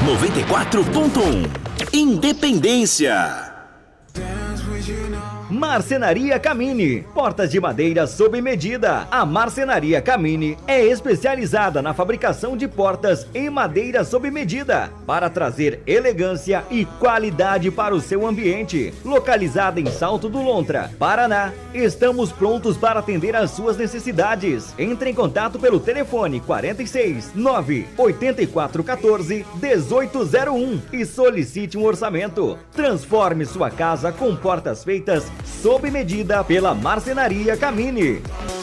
94.1 Independência. Marcenaria Camini, portas de madeira sob medida. A Marcenaria Camini é especializada na fabricação de portas em madeira sob medida, para trazer elegância e qualidade para o seu ambiente. Localizada em Salto do Lontra, Paraná, estamos prontos para atender às suas necessidades. Entre em contato pelo telefone 46 98414 1801 e solicite um orçamento. Transforme sua casa com portas feitas sob medida pela Marcenaria Camini.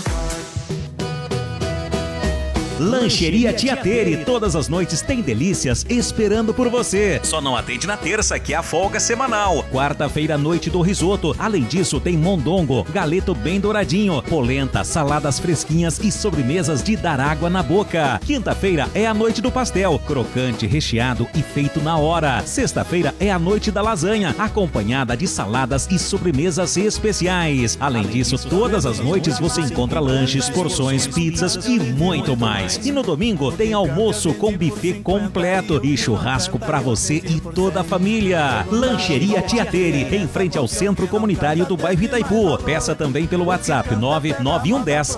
Lancheria Tia Tere, todas as noites tem delícias esperando por você. Só não atende na terça, que é a folga semanal. Quarta-feira, noite do risoto. Além disso, tem mondongo, galeto bem douradinho, polenta, saladas fresquinhas e sobremesas de dar água na boca. Quinta-feira é a noite do pastel, crocante, recheado e feito na hora. Sexta-feira é a noite da lasanha, acompanhada de saladas e sobremesas especiais. Além disso, todas as noites você encontra lanches, porções, pizzas e muito mais. E no domingo tem almoço com buffet completo e churrasco para você e toda a família. Lancheria Tia Tere, em frente ao Centro Comunitário do bairro Itaipu. Peça também pelo WhatsApp 99110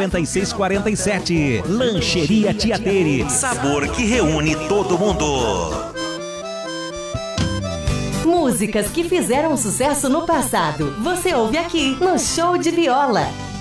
5647. Lancheria Tia Tere, sabor que reúne todo mundo. Músicas que fizeram sucesso no passado. Você ouve aqui no Show de Viola.